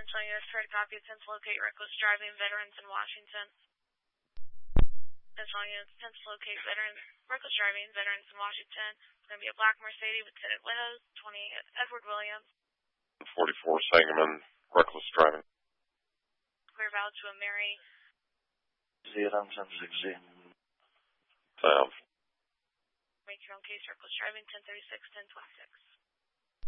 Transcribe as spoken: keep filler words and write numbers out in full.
Central U S Third copy. Attempt to locate reckless driving veterans in Washington. Central U S attempt to locate veterans, reckless driving veterans in Washington. It's going to be a black Mercedes with tinted windows. twenty Edward Williams. forty-four Sangamon, reckless driving. Clear valid to a Mary. Z M ten sixty. South. Make your own case. Reckless driving. ten thirty-six, ten twenty-six.